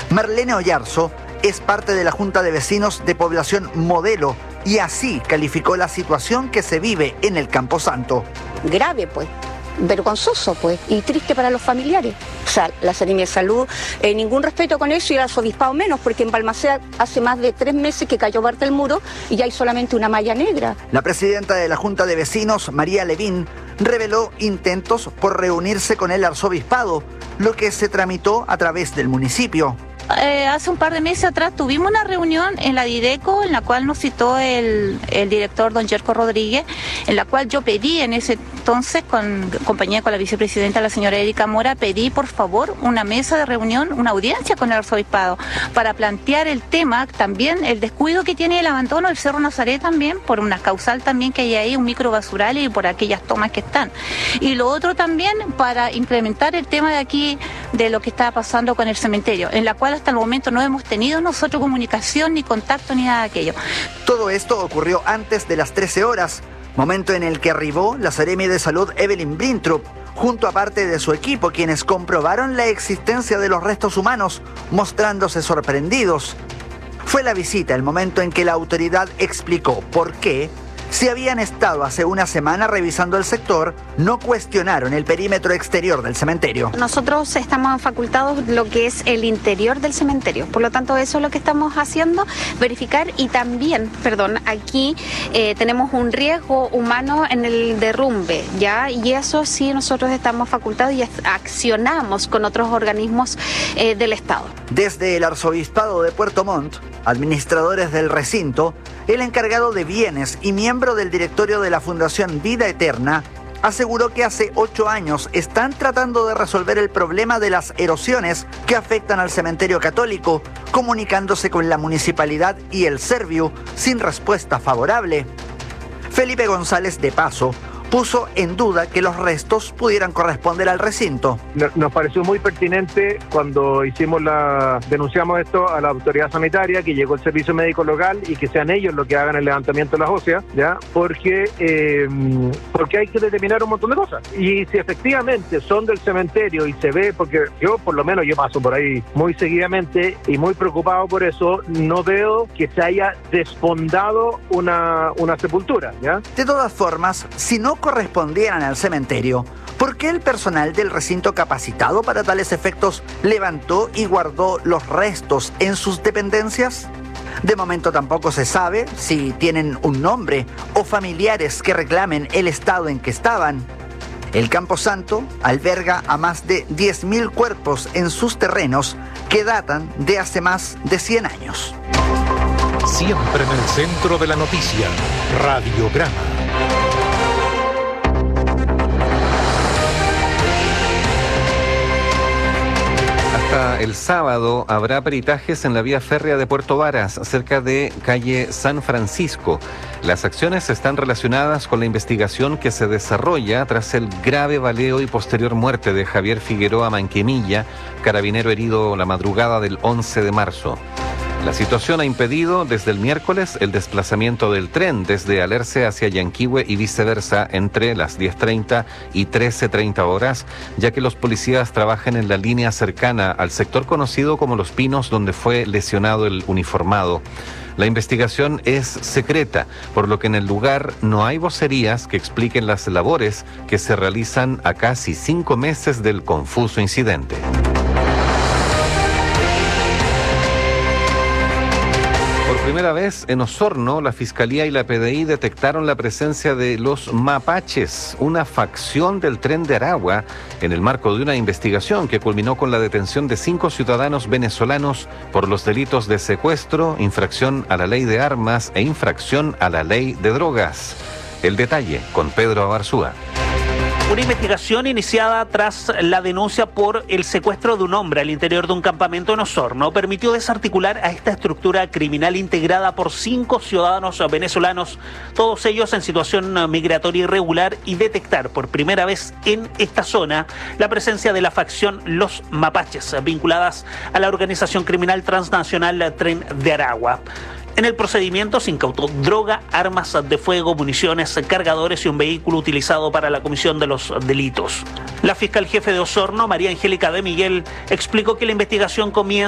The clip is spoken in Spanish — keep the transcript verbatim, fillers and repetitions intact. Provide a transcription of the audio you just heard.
Marlene Oyarzo es parte de la Junta de Vecinos de Población Modelo y así calificó la situación que se vive en el Camposanto. Grave, pues. Vergonzoso, pues, y triste para los familiares. O sea, la Seremia de Salud, eh, ningún respeto con eso, y el arzobispado menos, porque en Balmaceda hace más de tres meses que cayó parte del muro y ya hay solamente una malla negra. La presidenta de la Junta de Vecinos, María Levín, reveló intentos por reunirse con el arzobispado, lo que se tramitó a través del municipio. Eh, hace un par de meses atrás tuvimos una reunión en la Dideco, en la cual nos citó el, el director don Yerko Rodríguez, en la cual yo pedí en ese entonces, con compañía con la vicepresidenta, la señora Erika Mora, pedí por favor una mesa de reunión, una audiencia con el arzobispado, para plantear el tema, también el descuido que tiene el abandono del Cerro Nazaret también, por una causal también que hay ahí, un micro basural y por aquellas tomas que están. Y lo otro también para implementar el tema de aquí, de lo que está pasando con el cementerio, en la cual hasta el momento no hemos tenido nosotros comunicación, ni contacto, ni nada de aquello. Todo esto ocurrió antes de las trece horas, momento en el que arribó la Seremi de Salud Evelyn Brintrup, junto a parte de su equipo, quienes comprobaron la existencia de los restos humanos, mostrándose sorprendidos. Fue la visita el momento en que la autoridad explicó por qué, si habían estado hace una semana revisando el sector, no cuestionaron el perímetro exterior del cementerio. Nosotros estamos facultados lo que es el interior del cementerio, por lo tanto eso es lo que estamos haciendo, verificar, y también, perdón, aquí eh, tenemos un riesgo humano en el derrumbe, ¿ya? Y eso sí nosotros estamos facultados y accionamos con otros organismos eh, del Estado. Desde el Arzobispado de Puerto Montt, administradores del recinto, el encargado de bienes y miembro del directorio de la Fundación Vida Eterna, aseguró que hace ocho años están tratando de resolver el problema de las erosiones que afectan al cementerio católico, comunicándose con la municipalidad y el Serviu sin respuesta favorable. Felipe González, de paso, puso en duda que los restos pudieran corresponder al recinto. Nos pareció muy pertinente cuando hicimos la denunciamos esto a la autoridad sanitaria, que llegó el servicio médico local y que sean ellos los que hagan el levantamiento de las óseas, ya, porque eh, porque hay que determinar un montón de cosas. Y si efectivamente son del cementerio y se ve, porque yo por lo menos yo paso por ahí muy seguidamente y muy preocupado por eso, no veo que se haya desfondado una una sepultura, ya. De todas formas, si no correspondieran al cementerio, ¿por qué el personal del recinto capacitado para tales efectos levantó y guardó los restos en sus dependencias? De momento tampoco se sabe si tienen un nombre o familiares que reclamen el estado en que estaban. El Camposanto alberga a más de diez mil cuerpos en sus terrenos que datan de hace más de cien años. Siempre en el centro de la noticia, Radiograma. Hasta el sábado habrá peritajes en la vía férrea de Puerto Varas, cerca de calle San Francisco. Las acciones están relacionadas con la investigación que se desarrolla tras el grave baleo y posterior muerte de Javier Figueroa Manquemilla, carabinero herido la madrugada del once de marzo. La situación ha impedido desde el miércoles el desplazamiento del tren desde Alerce hacia Yanquihue y viceversa entre las diez treinta y trece treinta horas, ya que los policías trabajan en la línea cercana al sector conocido como Los Pinos, donde fue lesionado el uniformado. La investigación es secreta, por lo que en el lugar no hay vocerías que expliquen las labores que se realizan a casi cinco meses del confuso incidente. Por primera vez en Osorno, la Fiscalía y la P D I detectaron la presencia de los mapaches, una facción del Tren de Aragua, en el marco de una investigación que culminó con la detención de cinco ciudadanos venezolanos por los delitos de secuestro, infracción a la ley de armas e infracción a la ley de drogas. El detalle con Pedro Abarzúa. Una investigación iniciada tras la denuncia por el secuestro de un hombre al interior de un campamento en Osorno permitió desarticular a esta estructura criminal integrada por cinco ciudadanos venezolanos, todos ellos en situación migratoria irregular, y detectar por primera vez en esta zona la presencia de la facción Los Mapaches, vinculadas a la organización criminal transnacional Tren de Aragua. En el procedimiento se incautó droga, armas de fuego, municiones, cargadores y un vehículo utilizado para la comisión de los delitos. La fiscal jefe de Osorno, María Angélica de Miguel, explicó que la investigación comienza